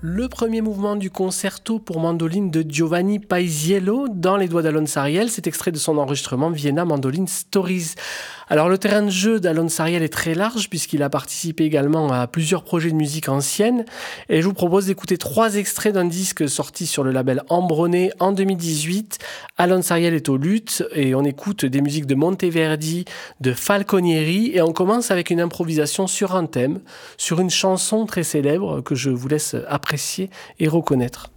Le premier mouvement du concerto pour mandoline de Giovanni Paisiello dans les doigts d'Alon Sariel, c'est extrait de son enregistrement Vienna Mandoline Stories. Alors le terrain de jeu d'Alon Sariel est très large puisqu'il a participé également à plusieurs projets de musique ancienne et je vous propose d'écouter 3 extraits d'un disque sorti sur le label Ambroné en 2018. Alon Sariel est au luth et on écoute des musiques de Monteverdi, de Falconieri et on commence avec une improvisation sur un thème, sur une chanson très célèbre que je vous laisse apprécier et reconnaître.